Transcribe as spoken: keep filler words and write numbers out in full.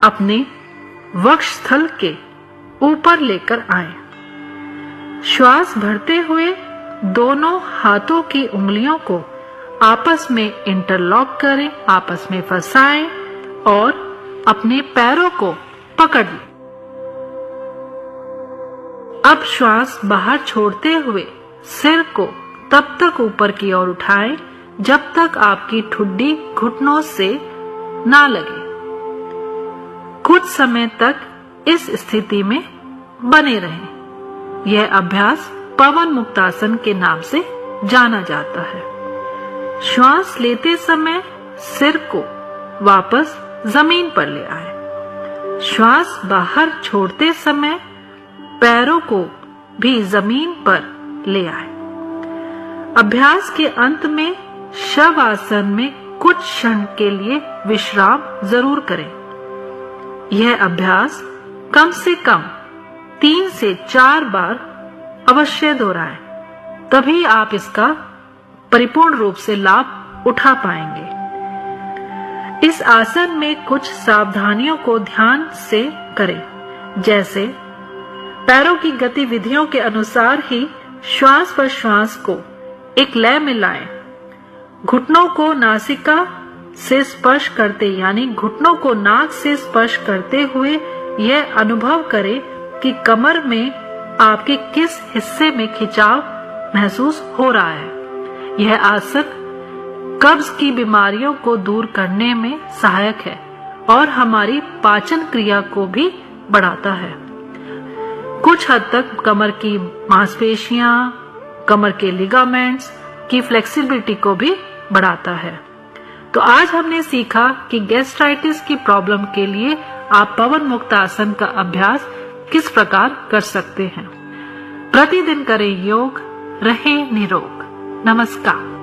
अपने वक्षस्थल के ऊपर लेकर आए। श्वास भरते हुए दोनों हाथों की उंगलियों को आपस में इंटरलॉक करें, आपस में फंसाएं और अपने पैरों को पकड़ लें। अब श्वास बाहर छोड़ते हुए सिर को तब तक ऊपर की ओर उठाएं जब तक आपकी ठुड्डी घुटनों से ना लगे। कुछ समय तक इस स्थिति में बने रहें। यह अभ्यास पवन मुक्तासन के नाम से जाना जाता है। श्वास लेते समय सिर को वापस जमीन पर ले आए। श्वास बाहर छोड़ते समय पैरों को भी जमीन पर ले आए। अभ्यास के अंत में शव आसन में कुछ क्षण के लिए विश्राम जरूर करें। यह अभ्यास कम से कम तीन से चार बार अवश्य दोहराएं, तभी आप इसका परिपूर्ण रूप से लाभ उठा पाएंगे। इस आसन में कुछ सावधानियों को ध्यान से करें, जैसे पैरों की गतिविधियों के अनुसार ही श्वास पर श्वास को एक लय में लाएं। घुटनों को नासिका से स्पर्श करते यानी घुटनों को नाक से स्पर्श करते हुए यह अनुभव करें कि कमर में आपके किस हिस्से में खिंचाव महसूस हो रहा है। यह आसन कब्ज की बीमारियों को दूर करने में सहायक है और हमारी पाचन क्रिया को भी बढ़ाता है। कुछ हद तक कमर की मांसपेशियां, कमर के लिगामेंट्स की फ्लेक्सिबिलिटी को भी बढ़ाता है। तो आज हमने सीखा कि गैस्ट्राइटिस की प्रॉब्लम के लिए आप पवन मुक्त आसन का अभ्यास किस प्रकार कर सकते हैं। प्रतिदिन करें योग, रहें निरोग। नमस्कार।